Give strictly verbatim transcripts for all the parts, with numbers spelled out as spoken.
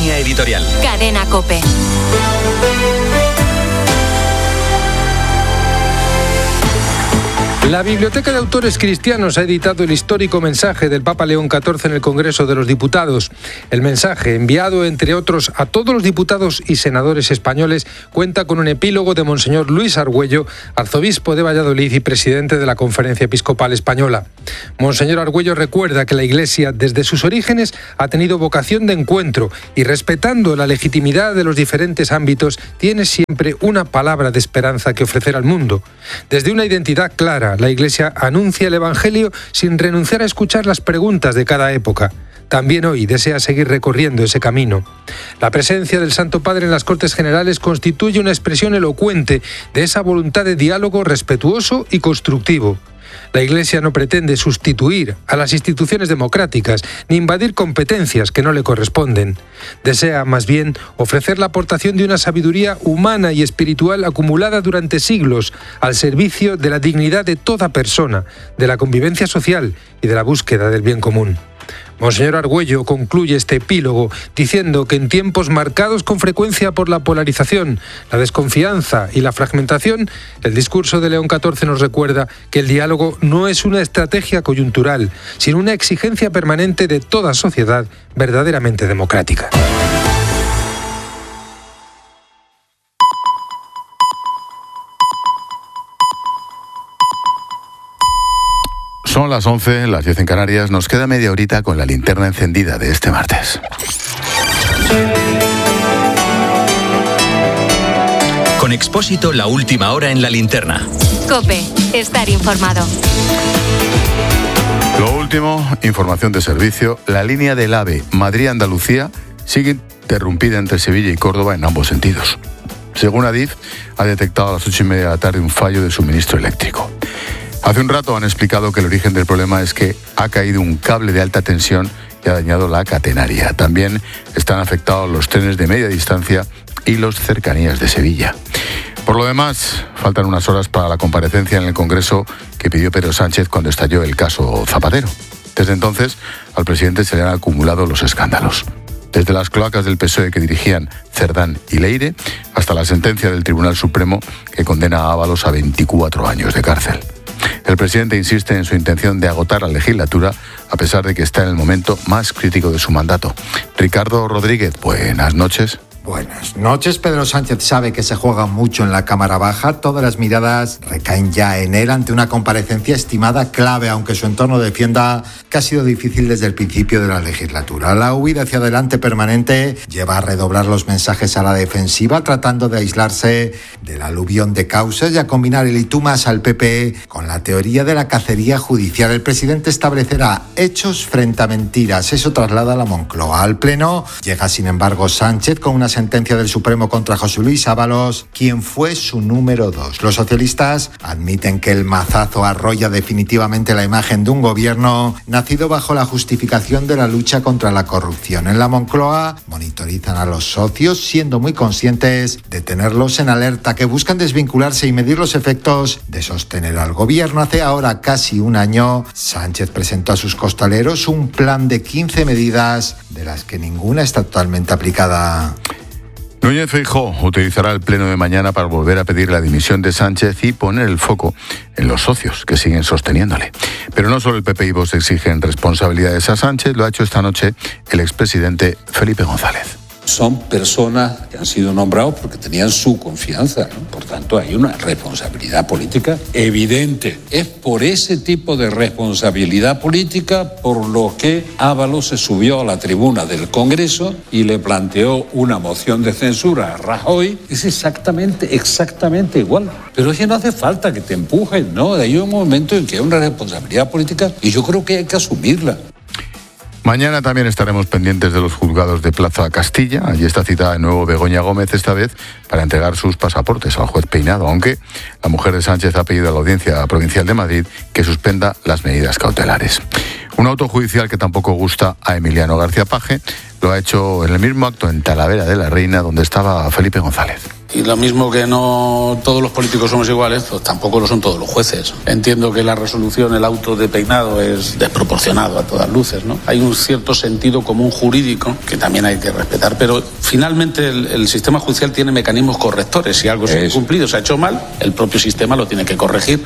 Línea editorial. Cadena COPE. La Biblioteca de Autores Cristianos ha editado el histórico mensaje del Papa León catorce en el Congreso de los Diputados. El mensaje, enviado entre otros a todos los diputados y senadores españoles, cuenta con un epílogo de Monseñor Luis Argüello, arzobispo de Valladolid y presidente de la Conferencia Episcopal Española. Monseñor Argüello recuerda que la Iglesia, desde sus orígenes, ha tenido vocación de encuentro y, respetando la legitimidad de los diferentes ámbitos, tiene siempre una palabra de esperanza que ofrecer al mundo. Desde una identidad clara, la Iglesia anuncia el Evangelio sin renunciar a escuchar las preguntas de cada época. También hoy desea seguir recorriendo ese camino. La presencia del Santo Padre en las Cortes Generales constituye una expresión elocuente de esa voluntad de diálogo respetuoso y constructivo. La Iglesia no pretende sustituir a las instituciones democráticas ni invadir competencias que no le corresponden. Desea, más bien, ofrecer la aportación de una sabiduría humana y espiritual acumulada durante siglos al servicio de la dignidad de toda persona, de la convivencia social y de la búsqueda del bien común. Monseñor Argüello concluye este epílogo diciendo que en tiempos marcados con frecuencia por la polarización, la desconfianza y la fragmentación, el discurso de León catorce nos recuerda que el diálogo no es una estrategia coyuntural, sino una exigencia permanente de toda sociedad verdaderamente democrática. Son las once, las diez en Canarias. Nos queda media horita con la linterna encendida de este martes. Con Expósito, la última hora en la linterna. COPE, estar informado. Lo último, información de servicio. La línea del AVE Madrid-Andalucía sigue interrumpida entre Sevilla y Córdoba en ambos sentidos. Según Adif, ha detectado a las ocho y media de la tarde un fallo de suministro eléctrico. Hace un rato han explicado que el origen del problema es que ha caído un cable de alta tensión y ha dañado la catenaria. También están afectados los trenes de media distancia y los cercanías de Sevilla. Por lo demás, faltan unas horas para la comparecencia en el Congreso que pidió Pedro Sánchez cuando estalló el caso Zapatero. Desde entonces, al presidente se le han acumulado los escándalos. Desde las cloacas del P S O E que dirigían Cerdán y Leire, hasta la sentencia del Tribunal Supremo que condena a Ábalos a veinticuatro años de cárcel. El presidente insiste en su intención de agotar la legislatura, a pesar de que está en el momento más crítico de su mandato. Ricardo Rodríguez, buenas noches. Buenas noches. Pedro Sánchez sabe que se juega mucho en la Cámara Baja. Todas las miradas recaen ya en él ante una comparecencia estimada clave, aunque su entorno defienda que ha sido difícil desde el principio de la legislatura. La huida hacia adelante permanente lleva a redoblar los mensajes a la defensiva, tratando de aislarse del aluvión de causas y a combinar el y tú más al P P con la teoría de la cacería judicial. El presidente establecerá hechos frente a mentiras. Eso traslada a la Moncloa. Al Pleno llega, sin embargo, Sánchez con una sentencia del Supremo contra José Luis Ábalos, quien fue su número dos. Los socialistas admiten que el mazazo arrolla definitivamente la imagen de un gobierno nacido bajo la justificación de la lucha contra la corrupción. En la Moncloa monitorizan a los socios, siendo muy conscientes de tenerlos en alerta, que buscan desvincularse y medir los efectos de sostener al gobierno. Hace ahora casi un año, Sánchez presentó a sus costaleros un plan de quince medidas, de las que ninguna está totalmente aplicada. Núñez Feijóo utilizará el pleno de mañana para volver a pedir la dimisión de Sánchez y poner el foco en los socios que siguen sosteniéndole. Pero no solo el P P y Vox exigen responsabilidades a Sánchez, lo ha hecho esta noche el expresidente Felipe González. Son personas que han sido nombrados porque tenían su confianza, ¿no? Por tanto, hay una responsabilidad política evidente. Es por ese tipo de responsabilidad política por lo que Ábalos se subió a la tribuna del Congreso y le planteó una moción de censura a Rajoy. Es exactamente, exactamente igual. Pero es que no hace falta que te empujen, ¿no? Hay un momento en que hay una responsabilidad política y yo creo que hay que asumirla. Mañana también estaremos pendientes de los juzgados de Plaza Castilla. Allí está citada de nuevo Begoña Gómez, esta vez para entregar sus pasaportes al juez Peinado, aunque la mujer de Sánchez ha pedido a la Audiencia Provincial de Madrid que suspenda las medidas cautelares. Un auto judicial que tampoco gusta a Emiliano García Paje lo ha hecho en el mismo acto en Talavera de la Reina, donde estaba Felipe González. Y lo mismo que no todos los políticos somos iguales, pues tampoco lo son todos los jueces. Entiendo que la resolución, el auto de peinado es desproporcionado a todas luces, ¿no? Hay un cierto sentido común jurídico que también hay que respetar, pero finalmente el, el sistema judicial tiene mecanismos correctores. Si algo se ha incumplido, se ha hecho mal, el propio sistema lo tiene que corregir.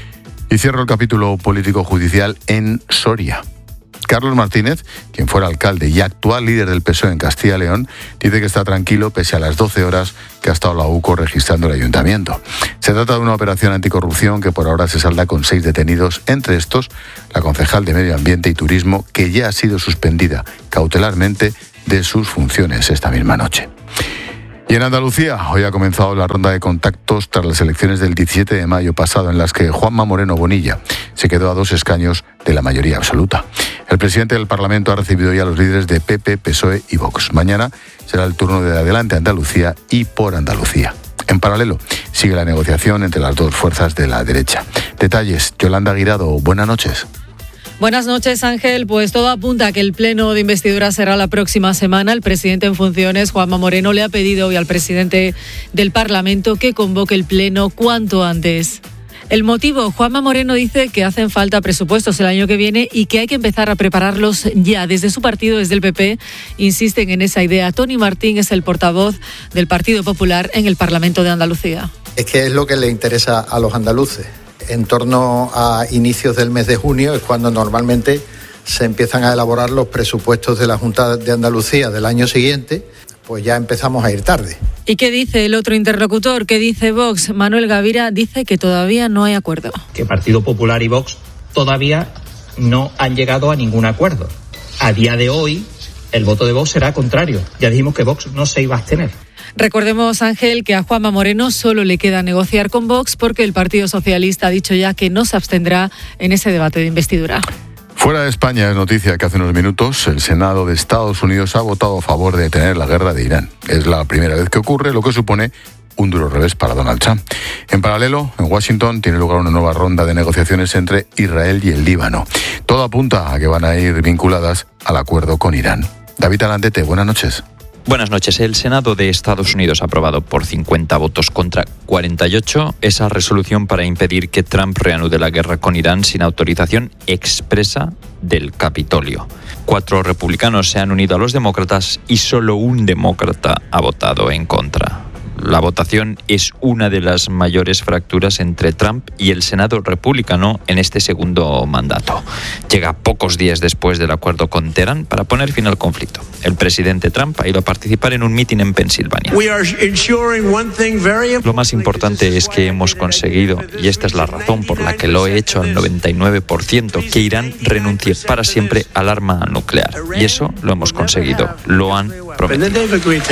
Y cierro el capítulo político-judicial en Soria. Carlos Martínez, quien fuera alcalde y actual líder del P S O E en Castilla y León, dice que está tranquilo pese a las doce horas que ha estado la U C O registrando el ayuntamiento. Se trata de una operación anticorrupción que por ahora se salda con seis detenidos, entre estos la concejal de Medio Ambiente y Turismo, que ya ha sido suspendida cautelarmente de sus funciones esta misma noche. Y en Andalucía, hoy ha comenzado la ronda de contactos tras las elecciones del diecisiete de mayo pasado, en las que Juanma Moreno Bonilla se quedó a dos escaños de la mayoría absoluta. El presidente del Parlamento ha recibido ya a los líderes de P P, P S O E y Vox. Mañana será el turno de Adelante Andalucía y Por Andalucía. En paralelo, sigue la negociación entre las dos fuerzas de la derecha. Detalles, Yolanda Guirado, buenas noches. Buenas noches, Ángel. Pues todo apunta a que el pleno de investidura será la próxima semana. El presidente en funciones, Juanma Moreno, le ha pedido hoy al presidente del Parlamento que convoque el pleno cuanto antes. El motivo, Juanma Moreno dice que hacen falta presupuestos el año que viene y que hay que empezar a prepararlos ya. Desde su partido, desde el P P, insisten en esa idea. Tony Martín es el portavoz del Partido Popular en el Parlamento de Andalucía. Es que es lo que le interesa a los andaluces. En torno a inicios del mes de junio es cuando normalmente se empiezan a elaborar los presupuestos de la Junta de Andalucía del año siguiente, pues ya empezamos a ir tarde. ¿Y qué dice el otro interlocutor? ¿Qué dice Vox? Manuel Gavira dice que todavía no hay acuerdo. Que Partido Popular y Vox todavía no han llegado a ningún acuerdo. A día de hoy, el voto de Vox será contrario. Ya dijimos que Vox no se iba a abstener. Recordemos, Ángel, que a Juanma Moreno solo le queda negociar con Vox porque el Partido Socialista ha dicho ya que no se abstendrá en ese debate de investidura. Fuera de España es noticia que hace unos minutos el Senado de Estados Unidos ha votado a favor de detener la guerra de Irán. Es la primera vez que ocurre, lo que supone un duro revés para Donald Trump. En paralelo, en Washington tiene lugar una nueva ronda de negociaciones entre Israel y el Líbano. Todo apunta a que van a ir vinculadas al acuerdo con Irán. David Alandete, buenas noches. Buenas noches. El Senado de Estados Unidos ha aprobado por cincuenta votos contra cuarenta y ocho esa resolución para impedir que Trump reanude la guerra con Irán sin autorización expresa del Capitolio. Cuatro republicanos se han unido a los demócratas y solo un demócrata ha votado en contra. La votación es una de las mayores fracturas entre Trump y el Senado republicano en este segundo mandato. Llega pocos días después del acuerdo con Teherán para poner fin al conflicto. El presidente Trump ha ido a participar en un mitin en Pensilvania. Lo más importante es que hemos conseguido, y esta es la razón por la que lo he hecho al noventa y nueve por ciento, que Irán renuncie para siempre al arma nuclear. Y eso lo hemos conseguido, lo han prometido.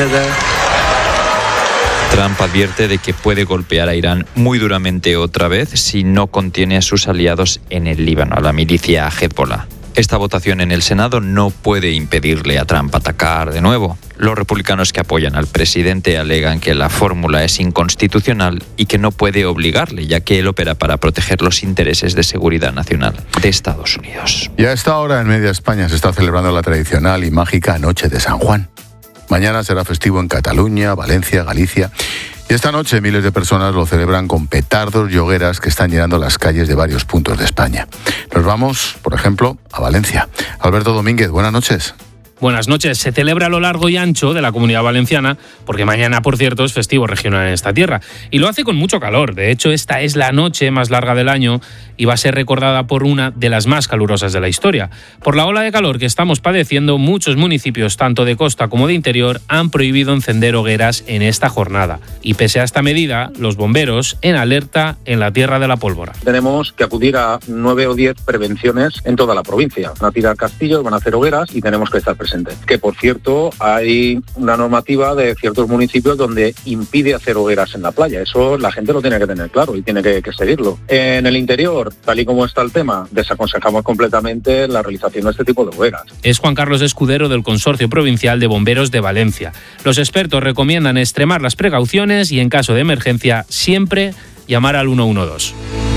Trump advierte de que puede golpear a Irán muy duramente otra vez si no contiene a sus aliados en el Líbano, a la milicia Hezbollah. Esta votación en el Senado no puede impedirle a Trump atacar de nuevo. Los republicanos que apoyan al presidente alegan que la fórmula es inconstitucional y que no puede obligarle, ya que él opera para proteger los intereses de seguridad nacional de Estados Unidos. Y a esta hora en media España se está celebrando la tradicional y mágica Noche de San Juan. Mañana será festivo en Cataluña, Valencia, Galicia. Y esta noche miles de personas lo celebran con petardos y hogueras que están llenando las calles de varios puntos de España. Nos vamos, por ejemplo, a Valencia. Alberto Domínguez, buenas noches. Buenas noches. Se celebra a lo largo y ancho de la Comunidad Valenciana, porque mañana, por cierto, es festivo regional en esta tierra. Y lo hace con mucho calor. De hecho, esta es la noche más larga del año y va a ser recordada por una de las más calurosas de la historia. Por la ola de calor que estamos padeciendo, muchos municipios, tanto de costa como de interior, han prohibido encender hogueras en esta jornada. Y pese a esta medida, los bomberos en alerta en la Tierra de la Pólvora. Tenemos que acudir a nueve o diez prevenciones en toda la provincia. Van a tirar castillos, van a hacer hogueras y tenemos que estar presentes. Que, por cierto, hay una normativa de ciertos municipios donde impide hacer hogueras en la playa. Eso la gente lo tiene que tener claro y tiene que, que seguirlo. En el interior, tal y como está el tema, desaconsejamos completamente la realización de este tipo de hogueras. Es Juan Carlos Escudero del Consorcio Provincial de Bomberos de Valencia. Los expertos recomiendan extremar las precauciones y, en caso de emergencia, siempre llamar al uno uno dos.